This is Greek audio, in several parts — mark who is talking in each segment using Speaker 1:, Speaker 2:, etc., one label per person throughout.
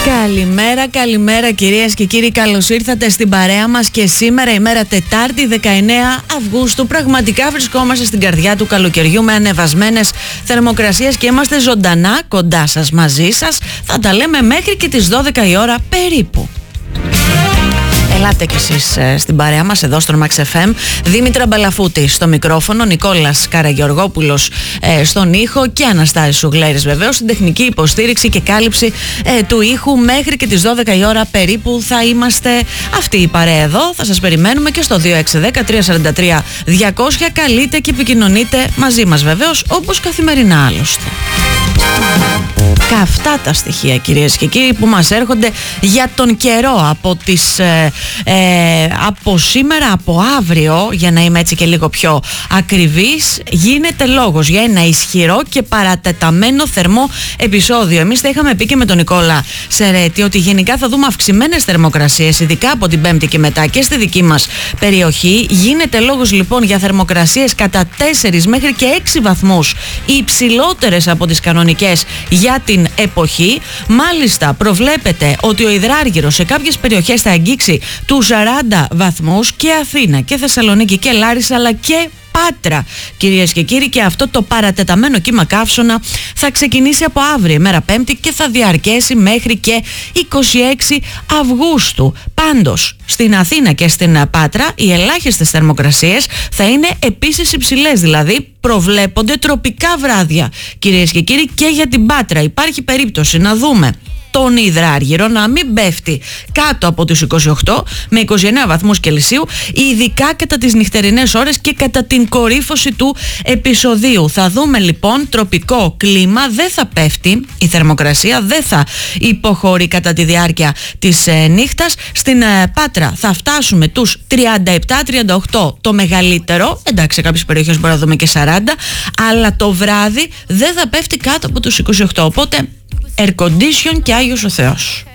Speaker 1: Καλημέρα, καλημέρα κυρίες και κύριοι, καλώς ήρθατε στην παρέα μας και σήμερα ημέρα Τετάρτη 19 Αυγούστου. Πραγματικά βρισκόμαστε στην καρδιά του καλοκαιριού με ανεβασμένες θερμοκρασίες και είμαστε ζωντανά κοντά σας, μαζί σας. Θα τα λέμε μέχρι και τις 12 η ώρα περίπου. Ελάτε κι εσείς στην παρέα μας εδώ στο Max FM. Δήμητρα Μπαλαφούτη στο μικρόφωνο, Νικόλας Καραγεωργόπουλος στον ήχο και Αναστάσης Σουγλέρης βεβαίως στην τεχνική υποστήριξη και κάλυψη του ήχου. Μέχρι και τις 12 η ώρα περίπου θα είμαστε αυτή η παρέα εδώ. Θα σας περιμένουμε και στο 2610-343-200. Καλείτε και επικοινωνείτε μαζί μας βεβαίως, όπως καθημερινά άλλωστε. Καυτά τα στοιχεία κυρίες και κύριοι που μας έρχονται για τον καιρό από σήμερα, από αύριο, για να είμαι έτσι και λίγο πιο ακριβής, γίνεται λόγος για ένα ισχυρό και παρατεταμένο θερμό επεισόδιο. Εμείς τα είχαμε πει και με τον Νικόλα Σερέτη ότι γενικά θα δούμε αυξημένες θερμοκρασίες, ειδικά από την Πέμπτη και μετά και στη δική μας περιοχή. Γίνεται λόγος λοιπόν για θερμοκρασίες κατά 4 μέχρι και 6 βαθμούς υψηλότερες από τις κανονικές για την εποχή. Μάλιστα προβλέπεται ότι ο υδράργυρος σε κάποιες περιοχές θα αγγίξει τους 40 βαθμούς και Αθήνα και Θεσσαλονίκη και Λάρισα αλλά και Πάτρα κυρίες και κύριοι, και αυτό το παρατεταμένο κύμα καύσωνα θα ξεκινήσει από αύριο μέρα Πέμπτη και θα διαρκέσει μέχρι και 26 Αυγούστου. Πάντως στην Αθήνα και στην Πάτρα οι ελάχιστες θερμοκρασίες θα είναι επίσης υψηλές, δηλαδή προβλέπονται τροπικά βράδια κυρίες και κύριοι και για την Πάτρα. Υπάρχει περίπτωση να δούμε τον υδράργυρο να μην πέφτει κάτω από τους 28 με 29 βαθμούς Κελσίου, ειδικά κατά τις νυχτερινές ώρες και κατά την κορύφωση του επεισοδίου. Θα δούμε λοιπόν τροπικό κλίμα, δεν θα πέφτει η θερμοκρασία, δεν θα υποχωρεί κατά τη διάρκεια της νύχτας. Στην Πάτρα θα φτάσουμε τους 37-38 το μεγαλύτερο, εντάξει σε κάποιες περιοχές μπορούμε να δούμε και 40, αλλά το βράδυ δεν θα πέφτει κάτω από τους 28, οπότε air condition και Άγιος ο Θεός.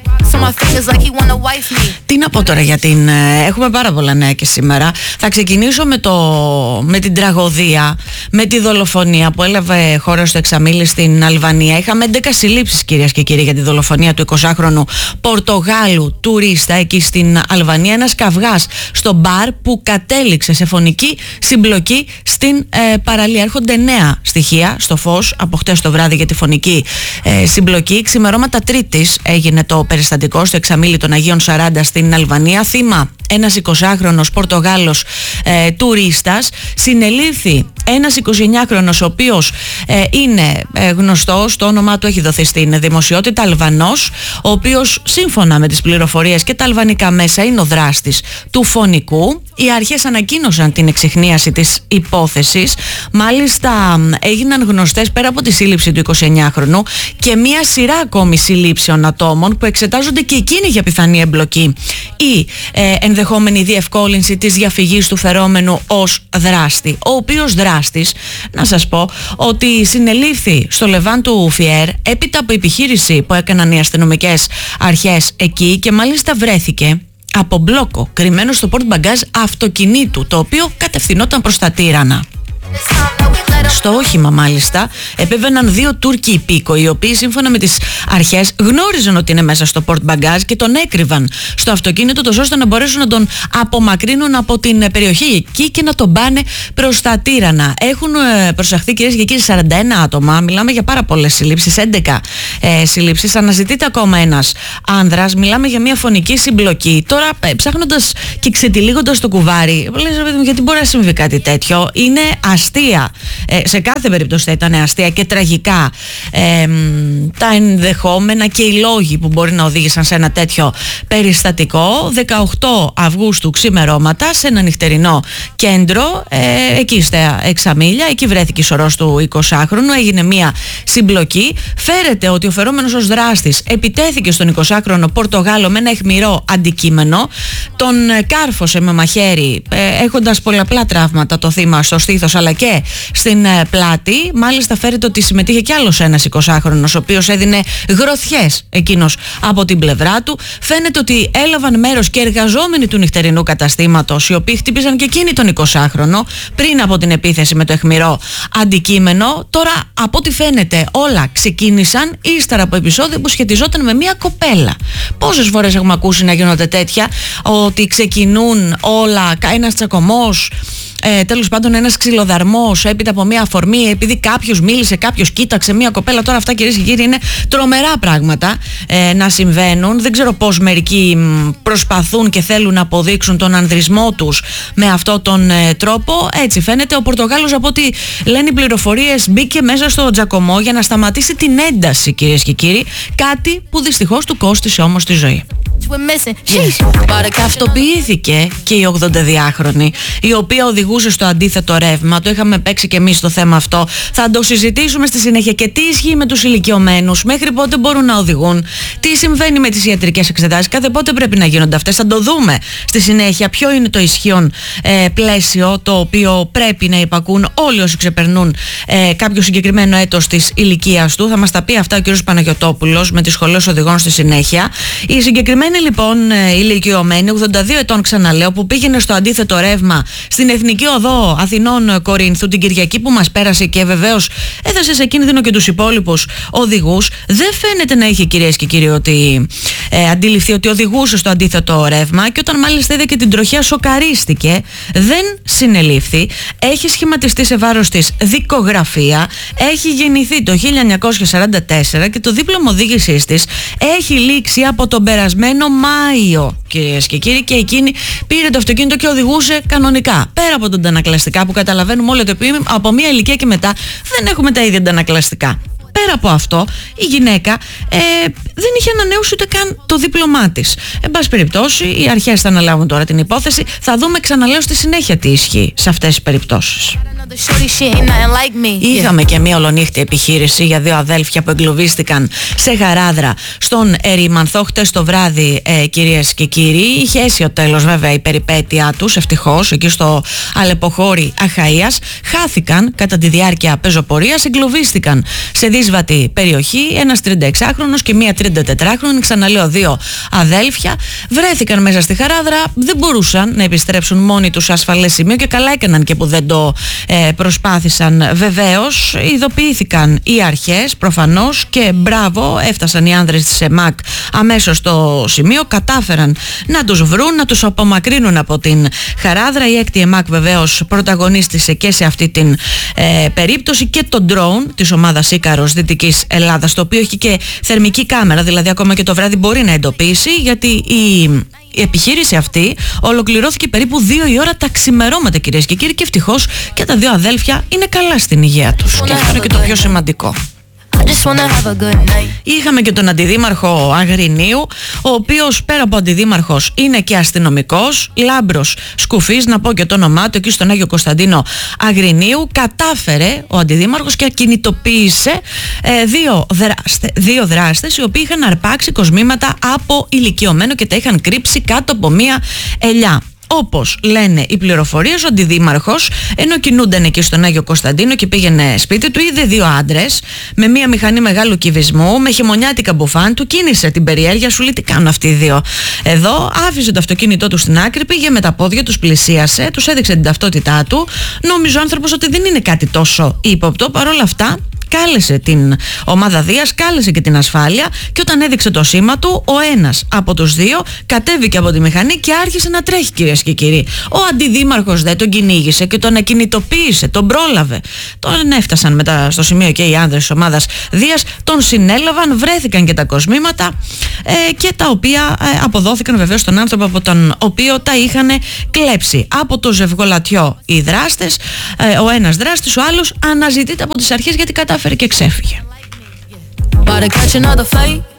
Speaker 1: Τι να πω τώρα για την... Έχουμε πάρα πολλά νέα και σήμερα. Θα ξεκινήσω με την τραγωδία, με τη δολοφονία που έλαβε χώρα στο Εξαμίλη στην Αλβανία. Είχαμε 11 συλλήψεις κυρίες και κύριοι για τη δολοφονία του 20χρονου Πορτογάλου τουρίστα εκεί στην Αλβανία. Ένας καυγάς στο μπαρ που κατέληξε σε φωνική συμπλοκή στην παραλία. Έρχονται νέα στοιχεία στο φως από χτες το βράδυ για τη φωνική συμπλοκή. Ξημερώματα Τρίτης έγινε το περιστατικό στο Εξαμίλη των Αγίων 40 στην Αλβανία. Θύμα ένας 20χρονος Πορτογάλος τουρίστας. Συνελήφθη ένας 29χρονος ο οποίος είναι γνωστός, το όνομά του έχει δοθεί στην δημοσιότητα, Αλβανός, ο οποίος σύμφωνα με τις πληροφορίες και τα αλβανικά μέσα είναι ο δράστης του φωνικού. Οι αρχές ανακοίνωσαν την εξιχνίαση της υπόθεσης. Μάλιστα έγιναν γνωστές πέρα από τη σύλληψη του 29χρονου και μία σειρά ακόμη συλλήψεων ατόμων που εξετάζονται και εκείνοι για πιθανή εμπλοκή ή ενδεχόμενη διευκόλυνση της διαφυγής του φερόμενου ως δράστη. Ο οποίος δράστης, να σας πω ότι συνελήφθη στο Λεβάν του Φιέρ έπειτα από επιχείρηση που έκαναν οι αστυνομικές αρχές εκεί και μάλιστα βρέθηκε από μπλόκο κρυμμένο στο πορτ μπαγκάζ αυτοκινήτου, το οποίο κατευθυνόταν προς τα Τύρανα. Στο όχημα μάλιστα επέβαιναν 2 Τούρκοι υπήκοοι, οι οποίοι σύμφωνα με τις αρχές γνώριζαν ότι είναι μέσα στο πορτ μπαγκάζ και τον έκρυβαν στο αυτοκίνητο τόσο ώστε να μπορέσουν να τον απομακρύνουν από την περιοχή εκεί και να τον πάνε προς τα Τύρανα. Έχουν προσαχθεί κυρίες και κύριοι 41 άτομα, μιλάμε για πάρα πολλές συλλήψεις, 11 συλλήψεις, αναζητείται ακόμα ένας άνδρας, μιλάμε για μια φωνική συμπλοκή. Τώρα ψάχνοντας και ξετυλίγοντας το κουβάρι, λες γιατί μπορεί να συμβεί κάτι τέτοιο, είναι αστεία. Σε κάθε περίπτωση θα ήταν αστεία και τραγικά τα ενδεχόμενα και οι λόγοι που μπορεί να οδήγησαν σε ένα τέτοιο περιστατικό. 18 Αυγούστου ξημερώματα σε ένα νυχτερινό κέντρο εκεί στα Εξαμίλια, εκεί βρέθηκε η σωρός του 20χρονου, έγινε μια συμπλοκή. Φέρεται ότι ο φερόμενος ως δράστης επιτέθηκε στον 20χρονο Πορτογάλο με ένα αιχμηρό αντικείμενο, τον κάρφωσε με μαχαίρι έχοντας πολλαπλά τραύματα το θύμα στο στήθος αλλά και στην στην πλάτη. Μάλιστα φέρεται ότι συμμετείχε κι άλλος ένας 20χρονος, ο οποίος έδινε γροθιές εκείνος από την πλευρά του. Φαίνεται ότι έλαβαν μέρος και εργαζόμενοι του νυχτερινού καταστήματος, οι οποίοι χτύπησαν και εκείνοι τον 20χρονο πριν από την επίθεση με το αιχμηρό αντικείμενο. Τώρα, από ό,τι φαίνεται, όλα ξεκίνησαν ύστερα από επεισόδιο που σχετιζόταν με μια κοπέλα. Πόσες φορές έχουμε ακούσει να γίνονται τέτοια, ότι ξεκινούν όλα, ένας τσακωμός, τέλος πάντων ένας ξυλοδαρμός έπειτα από μια αφορμή, επειδή κάποιος μίλησε, κάποιος κοίταξε μια κοπέλα. Τώρα αυτά, κυρίες και κύριοι, είναι τρομερά πράγματα να συμβαίνουν. Δεν ξέρω πώς μερικοί προσπαθούν και θέλουν να αποδείξουν τον ανδρισμό τους με αυτόν τον τρόπο. Έτσι φαίνεται. Ο Πορτογάλος, από ό,τι λένε οι πληροφορίες, μπήκε μέσα στο τζακωμό για να σταματήσει την ένταση, κυρίες και κύριοι, κάτι που δυστυχώς του κόστισε όμως τη ζωή. Ταυτοποιήθηκε και η 82χρονη, η οποία οδηγούσε στο αντίθετο ρεύμα. Το είχαμε παίξει και εμείς το θέμα αυτό. Θα το συζητήσουμε στη συνέχεια και τι ισχύει με τους ηλικιωμένους, μέχρι πότε μπορούν να οδηγούν, τι συμβαίνει με τις ιατρικές εξετάσεις, κάθε πότε πρέπει να γίνονται αυτές. Θα το δούμε στη συνέχεια ποιο είναι το ισχύον πλαίσιο το οποίο πρέπει να υπακούν όλοι όσοι ξεπερνούν κάποιο συγκεκριμένο έτος της ηλικίας του. Θα μας τα πει αυτά ο κ. Παναγιωτόπουλος με τις σχολές οδηγών στη συνέχεια. Η συγκεκριμένη λοιπόν ηλικιωμένη, 82 ετών, ξαναλέω, που πήγαινε στο αντίθετο ρεύμα στην Εθνική Οδό Αθηνών Κορίνθου την Κυριακή που μας πέρασε και βεβαίως έδωσε σε κίνδυνο και τους υπόλοιπους οδηγούς, δεν φαίνεται να είχε, κυρίες και κύριοι, ότι αντιληφθεί ότι οδηγούσε στο αντίθετο ρεύμα, και όταν μάλιστα είδε και την τροχιά σοκαρίστηκε. Δεν συνελήφθη. Έχει σχηματιστεί σε βάρος της δικογραφία. Έχει γεννηθεί το 1944 και το δίπλωμα οδήγησής της έχει λήξει από τον περασμένο Μάιο, κυρίες και κύριοι, και εκείνη πήρε το αυτοκίνητο και οδηγούσε κανονικά. Πέρα από τα αντανακλαστικά που καταλαβαίνουμε όλοι ότι από μια ηλικία και μετά δεν έχουμε τα ίδια αντανακλαστικά. Πέρα από αυτό, η γυναίκα δεν είχε ανανέωσει ούτε καν το δίπλωμά της. Εν πάση περιπτώσει, οι αρχές θα αναλάβουν τώρα την υπόθεση. Θα δούμε, ξαναλέω, στη συνέχεια τι ισχύει σε αυτές τις περιπτώσεις. Είχαμε και μια ολονύχτη επιχείρηση για δύο αδέλφια που εγκλωβίστηκαν σε Χαράδρα στον Ερήμανθο χτες το βράδυ, κυρίες και κύριοι. Είχε αίσιο τέλος βέβαια η περιπέτειά τους, ευτυχώς, εκεί στο Αλεποχώρι Αχαΐας. Χάθηκαν κατά τη διάρκεια πεζοπορίας, εγκλωβίστηκαν σε δύσβατη περιοχή ένας 36χρονος και μία 34χρονη, ξαναλέω δύο αδέλφια. Βρέθηκαν μέσα στη Χαράδρα, δεν μπορούσαν να επιστρέψουν μόνοι τους σε ασφαλές σημείο και καλά έκαναν και που δεν το προσπάθησαν. Βεβαίως ειδοποιήθηκαν οι αρχές προφανώς και μπράβο, έφτασαν οι άνδρες της ΕΜΑΚ αμέσως στο σημείο, κατάφεραν να τους βρουν, να τους απομακρύνουν από την Χαράδρα. Η έκτη ΕΜΑΚ βεβαίως πρωταγωνίστησε και σε αυτή την περίπτωση, και το drone της ομάδας Ίκαρος Δυτικής Ελλάδας, το οποίο έχει και θερμική κάμερα, δηλαδή ακόμα και το βράδυ μπορεί να εντοπίσει, γιατί η επιχείρηση αυτή ολοκληρώθηκε περίπου 2 η ώρα τα ξημερώματα, κυρίες και κύριοι, και ευτυχώς και τα δύο αδέλφια είναι καλά στην υγεία τους, και αυτό είναι και το πιο σημαντικό. Είχαμε και τον αντιδήμαρχο Αγρινίου, ο οποίος πέρα από αντιδήμαρχος είναι και αστυνομικός, Λάμπρος Σκουφής, να πω και το όνομά του, εκεί στον Άγιο Κωνσταντίνο Αγρινίου. Κατάφερε ο αντιδήμαρχος και ακινητοποίησε δύο δράστες, οι οποίοι είχαν αρπάξει κοσμήματα από ηλικιωμένο και τα είχαν κρύψει κάτω από μία ελιά. Όπως λένε οι πληροφορίες, ο αντιδήμαρχος, ενώ κινούνταν εκεί στον Άγιο Κωνσταντίνο και πήγαινε σπίτι του, είδε δύο άντρες με μία μηχανή μεγάλου κυβισμού, με χειμωνιάτικα μπουφάν. Του κίνησε την περιέργεια, σου λέει τι κάνουν αυτοί οι δύο εδώ. Άφησε το αυτοκίνητό του στην άκρη, πήγε με τα πόδια, τους πλησίασε, τους έδειξε την ταυτότητά του. Νόμιζε ο άνθρωπος ότι δεν είναι κάτι τόσο ύποπτο. Παρ' όλα αυτά, κάλεσε την ομάδα Δίας, κάλεσε και την ασφάλεια, και όταν έδειξε το σήμα του, ο ένας από τους δύο κατέβηκε από τη μηχανή και άρχισε να τρέχει, κυρίες και κύριοι. Ο αντιδήμαρχος δεν τον κυνήγησε και τον ακινητοποίησε, τον πρόλαβε. Τον έφτασαν μετά στο σημείο και οι άνδρες της ομάδας Δίας, τον συνέλαβαν, βρέθηκαν και τα κοσμήματα και τα οποία αποδόθηκαν βεβαίως στον άνθρωπο από τον οποίο τα είχαν κλέψει. Από το ζευγολατιό οι δράστες, ο ένας δράστης, ο άλλος αναζητείται από τις αρχές γιατί κατάφερε και ξέφυγε.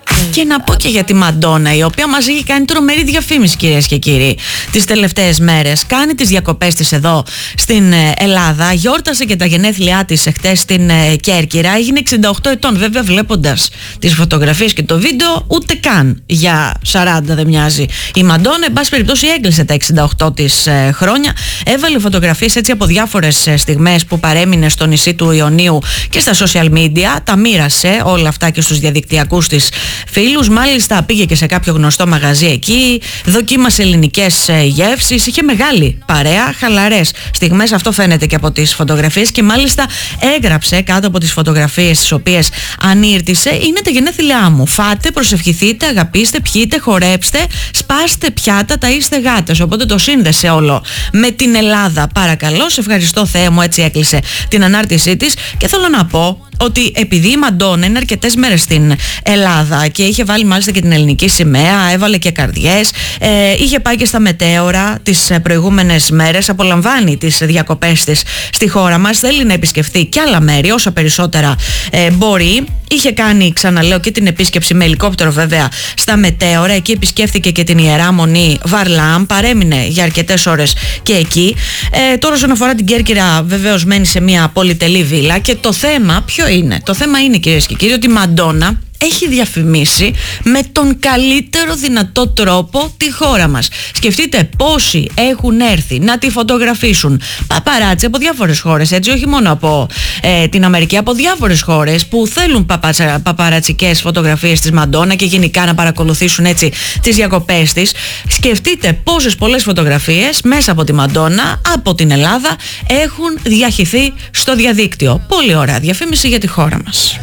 Speaker 1: Και να πω και για τη Μαντόνα, η οποία μας έχει κάνει τρομερή διαφήμιση, κυρίες και κύριοι, τις τελευταίες μέρες. Κάνει τις διακοπές της εδώ στην Ελλάδα. Γιόρτασε και τα γενέθλιά της εχθές στην Κέρκυρα. Έγινε 68 ετών. Βέβαια, βλέποντας τις φωτογραφίες και το βίντεο, ούτε καν για 40 δεν μοιάζει η Μαντόνα. Εν πάση περιπτώσει, έκλεισε τα 68 της χρόνια. Έβαλε φωτογραφίες έτσι από διάφορες στιγμές που παρέμεινε στο νησί του Ιωνίου και στα social media. Τα μοίρασε όλα αυτά και στους διαδικτυακούς της φίλους. Μάλιστα πήγε και σε κάποιο γνωστό μαγαζί εκεί, δοκίμασε ελληνικές γεύσεις, είχε μεγάλη παρέα, χαλαρές στιγμές, αυτό φαίνεται και από τις φωτογραφίες, και μάλιστα έγραψε κάτω από τις φωτογραφίες τις οποίες ανήρτησε: είναι τα γενέθλιά μου, φάτε, προσευχηθείτε, αγαπήστε, πιείτε, χορέψτε, σπάστε πιάτα, ταΐστε γάτες. Οπότε το σύνδεσε όλο με την Ελλάδα. Παρακαλώ, σε ευχαριστώ Θεέ μου, έτσι έκλεισε την ανάρτησή της. Και θέλω να πω ότι επειδή η Μαντόνα είναι αρκετές μέρες στην Ελλάδα και είχε βάλει μάλιστα και την ελληνική σημαία, έβαλε και καρδιές, είχε πάει και στα μετέωρα τις προηγούμενες μέρες, απολαμβάνει τις διακοπές της στη χώρα μας, θέλει να επισκεφθεί και άλλα μέρη όσα περισσότερα μπορεί. Είχε κάνει, ξαναλέω, και την επίσκεψη με ελικόπτερο βέβαια στα μετέωρα. Εκεί επισκέφθηκε και την Ιερά Μονή Βαρλάμ, παρέμεινε για αρκετές ώρες και εκεί. Τώρα όσον αφορά την Κέρκυρα, βεβαίως μένει σε μια πολυτελή βίλα. Και το θέμα ποιο είναι? Το θέμα είναι, κυρίες και κύριοι, ότι η Μαντόνα έχει διαφημίσει με τον καλύτερο δυνατό τρόπο τη χώρα μας. Σκεφτείτε πόσοι έχουν έρθει να τη φωτογραφίσουν, παπαράτσι από διάφορες χώρες, έτσι, όχι μόνο από την Αμερική, από διάφορες χώρες που θέλουν παπαρατσικές φωτογραφίες της Μαντόνα και γενικά να παρακολουθήσουν έτσι τις διακοπές της. Σκεφτείτε πόσες πολλές φωτογραφίες μέσα από τη Μαντόνα, από την Ελλάδα, έχουν διαχυθεί στο διαδίκτυο. Πολύ ωραία διαφήμιση για τη χώρα μας.